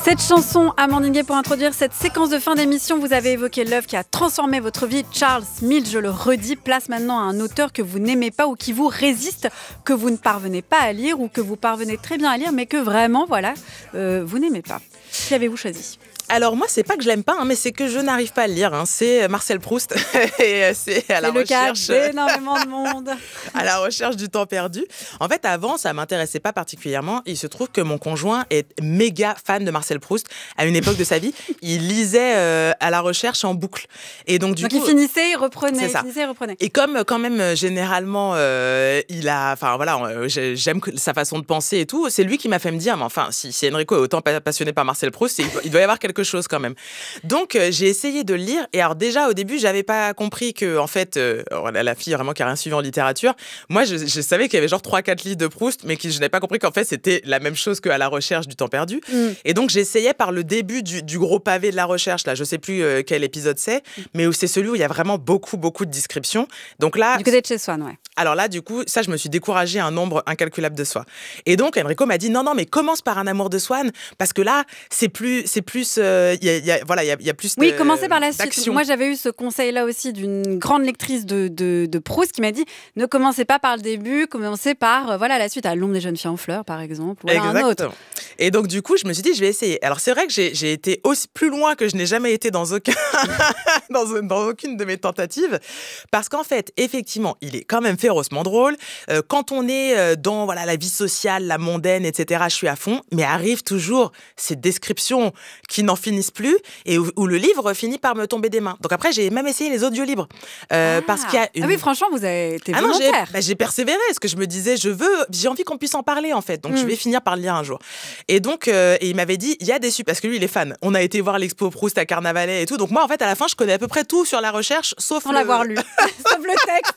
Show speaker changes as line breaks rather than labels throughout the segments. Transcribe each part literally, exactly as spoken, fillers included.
Cette chanson, Amandine Gay, pour introduire cette séquence de fin d'émission, vous avez évoqué l'œuvre qui a transformé votre vie. Charles Smith, je le redis, place maintenant à un auteur que vous n'aimez pas ou qui vous résiste, que vous ne parvenez pas à lire ou que vous parvenez très bien à lire, mais que vraiment, voilà, euh, vous n'aimez pas. Qui avez-vous choisi ?
Alors moi, c'est pas que je l'aime pas, hein, mais c'est que je n'arrive pas à le lire. Hein. C'est Marcel Proust et c'est à la
c'est
recherche.
C'est le cas d'énormément de monde.
À la recherche du temps perdu. En fait, avant, ça m'intéressait pas particulièrement. Il se trouve que mon conjoint est méga fan de Marcel Proust. À une époque de sa vie, il lisait euh, à la recherche en boucle. Et donc du
donc
coup,
il finissait, il reprenait,
c'est
il
ça.
finissait, il reprenait.
Et comme quand même généralement, euh, il a, enfin voilà, euh, j'aime sa façon de penser et tout. C'est lui qui m'a fait me dire, mais enfin, si, si Enrico est autant passionné par Marcel Proust, il, il doit y avoir quelque chose quand même. Donc, euh, j'ai essayé de le lire. Et alors, déjà, au début, j'avais pas compris que, en fait, euh, la fille vraiment qui a rien suivi en littérature, moi, je, je savais qu'il y avait genre trois quatre livres de Proust, mais que je n'avais pas compris qu'en fait, c'était la même chose qu'à la recherche du temps perdu. Mm. Et donc, j'essayais par le début du, du gros pavé de la recherche, là, je sais plus euh, quel épisode c'est, mm. mais où c'est celui où il y a vraiment beaucoup, beaucoup de descriptions. Donc là.
Du côté de chez Swann, ouais.
Alors là, du coup, ça, je me suis découragée un nombre incalculable de fois. Et donc, Enrico m'a dit, non, non, mais commence par Un amour de Swann, parce que là, c'est plus, c'est plus, euh, y a, y a, voilà, il y a, y a plus
oui,
de,
commencez par la suite.
d'action.
Moi, j'avais eu ce conseil-là aussi d'une grande lectrice de, de, de Proust qui m'a dit, ne commencez pas par le début, commencez par, euh, voilà, la suite, à L'ombre des jeunes filles en fleurs, par exemple, ou
Exactement.
un autre.
Et donc, du coup, je me suis dit, je vais essayer. Alors, c'est vrai que j'ai, j'ai été aussi plus loin que je n'ai jamais été dans, aucun dans, dans aucune de mes tentatives, parce qu'en fait, effectivement, il est quand même férocement drôle. Euh, quand on est dans voilà, la vie sociale, la mondaine, et cetera, je suis à fond, mais arrivent toujours ces descriptions qui n'en finissent plus et où, où le livre finit par me tomber des mains. Donc après, j'ai même essayé les audiolibres. Euh,
ah.
parce qu'il y a une...
ah oui, franchement, vous avez été
ah non,
volontaire.
j'ai, bah, j'ai persévéré, parce que je me disais, je veux, j'ai envie qu'on puisse en parler, en fait. Donc, mm. je vais finir par le lire un jour. Et donc, euh, et il m'avait dit, il y a des super... Parce que lui, il est fan. On a été voir l'expo Proust à Carnavalet et tout. Donc moi, en fait, à la fin, je connais à peu près tout sur la recherche, sauf
Sans
le...
l'avoir lu. Sauf le texte.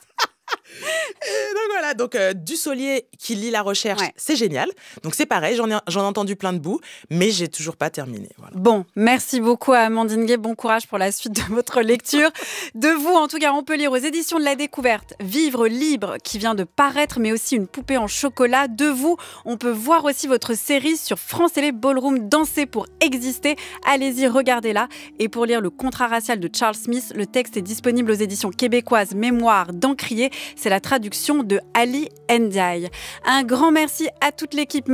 Et donc voilà, donc euh, Dussolier qui lit la recherche, ouais. C'est génial. Donc c'est pareil, j'en ai, j'en ai entendu plein de bouts, mais j'ai toujours pas terminé. Voilà.
Bon, merci beaucoup à Amandine Gay, bon courage pour la suite de votre lecture. De vous, en tout cas, on peut lire aux éditions de La Découverte Vivre libre, qui vient de paraître, mais aussi Une poupée en chocolat. De vous, on peut voir aussi votre série sur France Télé Ballroom, Danser pour exister. Allez-y, regardez-la. Et pour lire Le contrat racial de Charles Smith, le texte est disponible aux éditions québécoises Mémoire d'Encrier. C'est la traduction de Ali Ndiaye. Un grand merci à toute l'équipe.